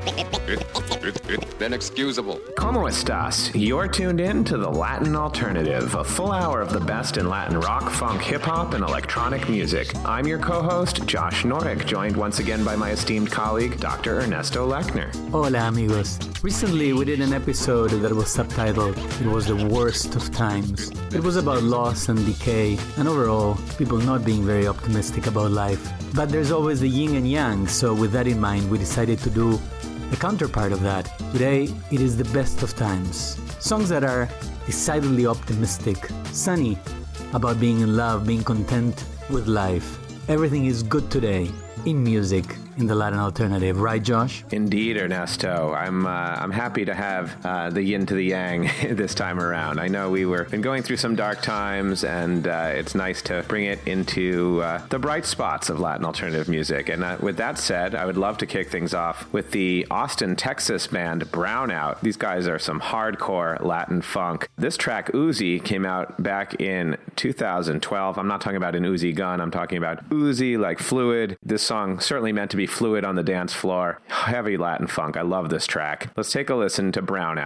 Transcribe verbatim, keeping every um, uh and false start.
Inexcusable. Como estas? You're tuned in to the Latin Alternative, a full hour of the best in Latin rock, funk, hip-hop, and electronic music. I'm your co-host, Josh Norick, joined once again by my esteemed colleague, Doctor Ernesto Lechner. Hola, amigos. Recently, we did an episode that was subtitled, It Was the Worst of Times. It was about loss and decay, and overall, people not being very optimistic about life. But there's always the yin and yang, so with that in mind, we decided to do the counterpart of that. Today, it is the best of times. Songs that are decidedly optimistic, sunny, about being in love, being content with life. Everything is good today in music, in the Latin Alternative, right, Josh? Indeed, Ernesto. I'm uh, I'm happy to have uh, the yin to the yang this time around. I know we were been going through some dark times, and uh, it's nice to bring it into uh, the bright spots of Latin alternative music. And uh, with that said, I would love to kick things off with the Austin, Texas band Brownout. These guys are some hardcore Latin funk. This track, Uzi, came out back in two thousand twelve. I'm not talking about an Uzi gun. I'm talking about Uzi, like fluid. This song certainly meant to be fluid on the dance floor. Heavy Latin funk. I love this track. Let's take a listen to Brownout.